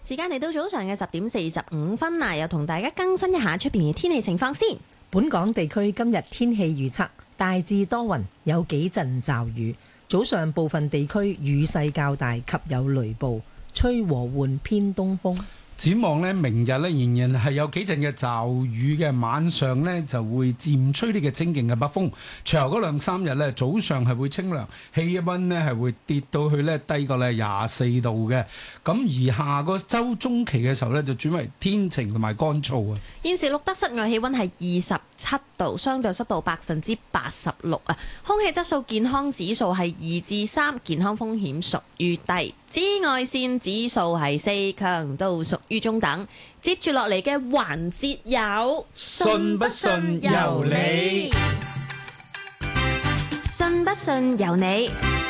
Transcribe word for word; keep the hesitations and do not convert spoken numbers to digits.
時間嚟到早上嘅十點四十五分啦，又同大家更新一下出邊嘅天氣情況先。 本港地區今日天氣預測大致多雲，有幾陣驟雨，早上部分地區雨勢較大及有雷暴，吹和緩偏東風。 展望呢，明日呢仍然係有幾陣嘅驟雨嘅，晚上呢就會漸吹呢個清勁嘅北風。隨後嗰兩三日呢，早上係會清涼，氣溫呢係會跌到去呢低過呢廿四度嘅。咁而下個週中期嘅時候呢，就轉為天晴同埋乾燥啊。 現時錄得室外氣溫係二十七度，相對濕度百分之八十六啊。空氣質素健康指數係二至三，健康風險屬於低。紫外線指數係四，強度屬於中等。接住落嚟嘅環節有信不信由你， 信不信由你。